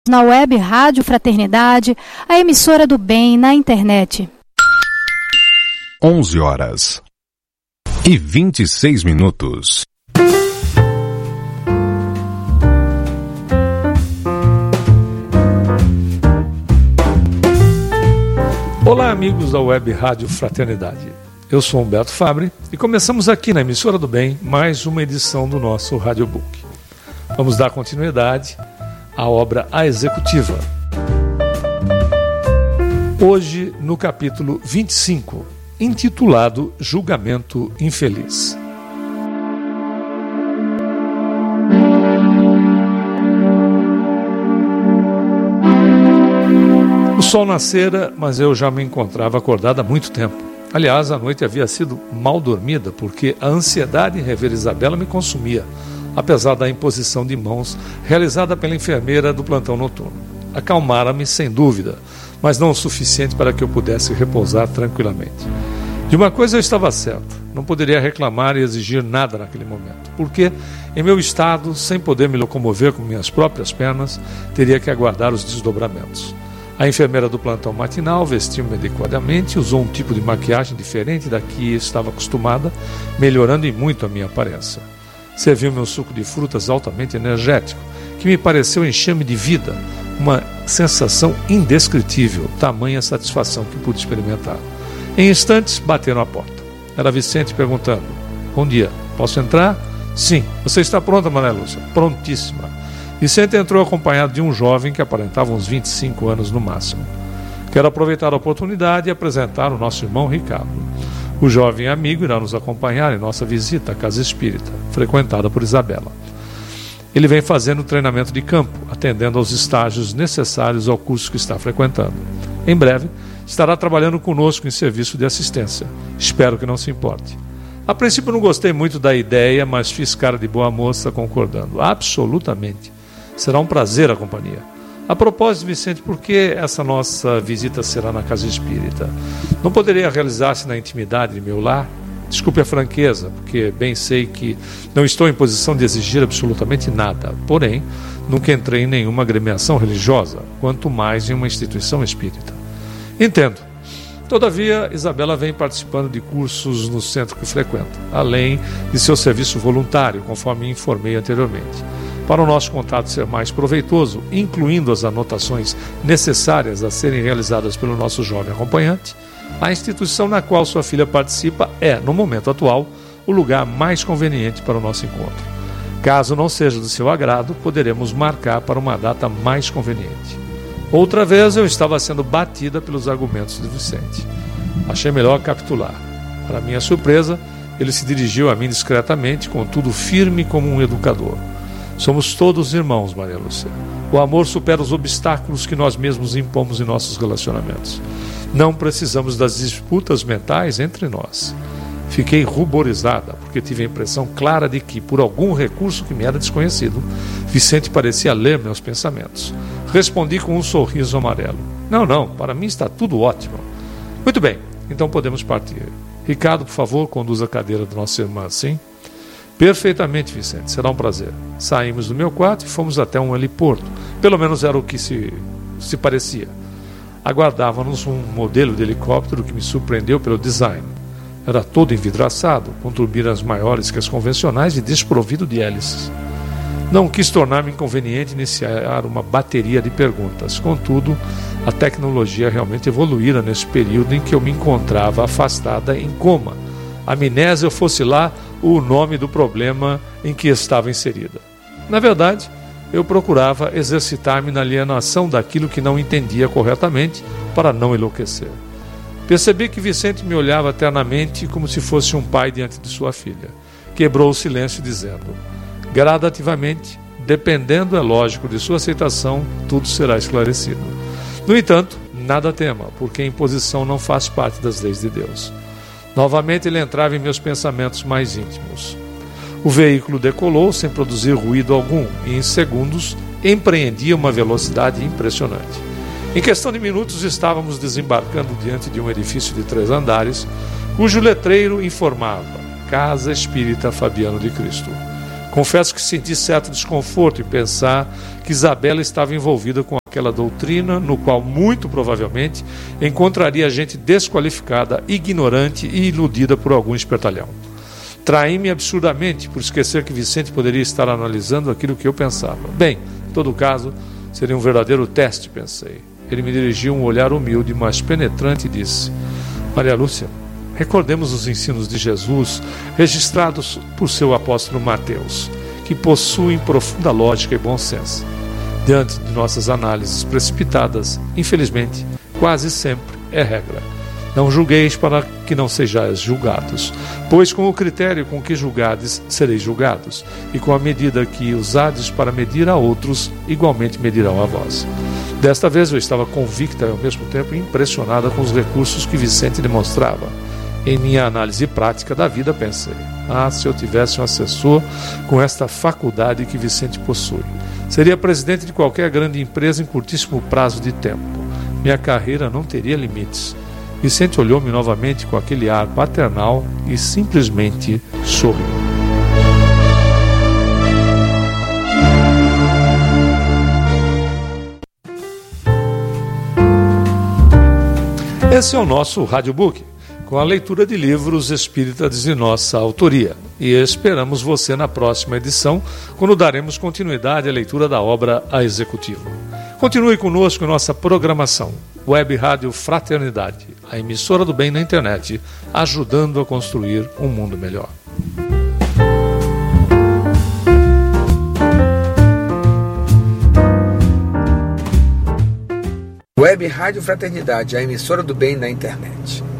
Na web Rádio Fraternidade, a emissora do bem na internet. 11h26. Olá, amigos da web Rádio Fraternidade. Eu sou Humberto Fabre e começamos aqui na emissora do bem mais uma edição do nosso Radiobook. Vamos dar continuidade à obra A Executiva. Hoje, no capítulo 25, intitulado Julgamento Infeliz. O sol nascera, mas eu já me encontrava acordado há muito tempo. Aliás, a noite havia sido mal dormida, porque a ansiedade em rever Isabela me consumia, apesar da imposição de mãos realizada pela enfermeira do plantão noturno. Acalmara-me sem dúvida, mas não o suficiente para que eu pudesse repousar tranquilamente. De uma coisa eu estava certo, não poderia reclamar e exigir nada naquele momento, porque, em meu estado, sem poder me locomover com minhas próprias pernas, teria que aguardar os desdobramentos. A enfermeira do plantão matinal vestiu-me adequadamente, usou um tipo de maquiagem diferente da que estava acostumada, melhorando em muito a minha aparência. Serviu-me um suco de frutas altamente energético, que me pareceu encher-me de vida, uma sensação indescritível, tamanha satisfação que pude experimentar. Em instantes, bateram à porta. Era Vicente perguntando: "Bom dia, posso entrar?" "Sim." "Você está pronta, Maria Lúcia?" "Prontíssima." Vicente entrou acompanhado de um jovem que aparentava uns 25 anos no máximo. Quero aproveitar a oportunidade e apresentar o nosso irmão Ricardo. O jovem amigo irá nos acompanhar em nossa visita à Casa Espírita, frequentada por Isabela. Ele vem fazendo treinamento de campo, atendendo aos estágios necessários ao curso que está frequentando. Em breve, estará trabalhando conosco em serviço de assistência. Espero que não se importe. A princípio não gostei muito da ideia, mas fiz cara de boa moça concordando. Absolutamente. Será um prazer a companhia. A propósito, Vicente, por que essa nossa visita será na Casa Espírita? Não poderia realizar-se na intimidade de meu lar? Desculpe a franqueza, porque bem sei que não estou em posição de exigir absolutamente nada. Porém, nunca entrei em nenhuma agremiação religiosa, quanto mais em uma instituição espírita. Entendo. Todavia, Isabela vem participando de cursos no centro que frequenta, além de seu serviço voluntário, conforme informei anteriormente. Para o nosso contato ser mais proveitoso, incluindo as anotações necessárias a serem realizadas pelo nosso jovem acompanhante, a instituição na qual sua filha participa é, no momento atual, o lugar mais conveniente para o nosso encontro. Caso não seja do seu agrado, poderemos marcar para uma data mais conveniente. Outra vez eu estava sendo batida pelos argumentos de Vicente. Achei melhor capitular. Para minha surpresa, ele se dirigiu a mim discretamente, contudo firme como um educador. Somos todos irmãos, Maria Lúcia. O amor supera os obstáculos que nós mesmos impomos em nossos relacionamentos. Não precisamos das disputas mentais entre nós. Fiquei ruborizada, porque tive a impressão clara de que, por algum recurso que me era desconhecido, Vicente parecia ler meus pensamentos. Respondi com um sorriso amarelo. Não, para mim está tudo ótimo. Muito bem, então podemos partir. Ricardo, por favor, conduza a cadeira da nossa irmã, sim? Perfeitamente, Vicente, será um prazer. Saímos do meu quarto e fomos até um heliporto. Pelo menos era o que se parecia. Aguardávamos um modelo de helicóptero que me surpreendeu pelo design. Era todo envidraçado, com turbinas maiores que as convencionais e desprovido de hélices. Não quis tornar-me inconveniente iniciar uma bateria de perguntas. Contudo, a tecnologia realmente evoluíra nesse período em que eu me encontrava afastada em coma. Amnésia fosse lá o nome do problema em que estava inserida. Na verdade, eu procurava exercitar-me na alienação daquilo que não entendia corretamente para não enlouquecer. Percebi que Vicente me olhava ternamente como se fosse um pai diante de sua filha. Quebrou o silêncio dizendo: gradativamente, dependendo, é lógico, de sua aceitação, tudo será esclarecido. No entanto, nada tema, porque a imposição não faz parte das leis de Deus. Novamente ele entrava em meus pensamentos mais íntimos. O veículo decolou sem produzir ruído algum e, em segundos, empreendia uma velocidade impressionante. Em questão de minutos, estávamos desembarcando diante de um edifício de 3 andares, cujo letreiro informava Casa Espírita Fabiano de Cristo. Confesso que senti certo desconforto em pensar que Isabela estava envolvida com aquela doutrina, no qual muito provavelmente encontraria gente desqualificada, ignorante e iludida por algum espertalhão. Traí-me absurdamente por esquecer que Vicente poderia estar analisando aquilo que eu pensava. Bem, em todo caso, seria um verdadeiro teste, pensei. Ele me dirigiu um olhar humilde, mas penetrante e disse: Maria Lúcia, recordemos os ensinos de Jesus registrados por seu apóstolo Mateus, que possuem profunda lógica e bom senso. Diante de nossas análises precipitadas, infelizmente, quase sempre é regra. Não julgueis para que não sejais julgados, pois com o critério com que julgades, sereis julgados, e com a medida que usades para medir a outros, igualmente medirão a vós. Desta vez eu estava convicta e ao mesmo tempo impressionada com os recursos que Vicente demonstrava. Em minha análise prática da vida, pensei: se eu tivesse um assessor com esta faculdade que Vicente possui. Seria presidente de qualquer grande empresa em curtíssimo prazo de tempo. Minha carreira não teria limites. Vicente olhou-me novamente com aquele ar paternal e simplesmente sorriu. Esse é o nosso Radiobook, com a leitura de livros espíritas de nossa autoria. E esperamos você na próxima edição, quando daremos continuidade à leitura da obra A Executiva. Continue conosco em nossa programação. Web Rádio Fraternidade, a emissora do bem na internet, ajudando a construir um mundo melhor. Web Rádio Fraternidade, a emissora do bem na internet.